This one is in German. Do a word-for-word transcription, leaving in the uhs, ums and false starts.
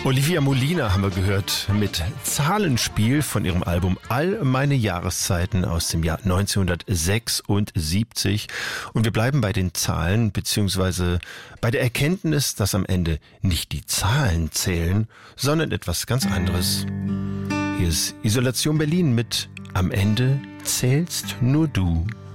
Olivia Molina haben wir gehört mit Zahlenspiel von ihrem Album All meine Jahreszeiten aus dem Jahr neunzehnhundertsechsundsiebzig. Und wir bleiben bei den Zahlen beziehungsweise bei der Erkenntnis, dass am Ende nicht die Zahlen zählen, sondern etwas ganz anderes. Hier ist Isolation Berlin mit Am Ende zählst nur du.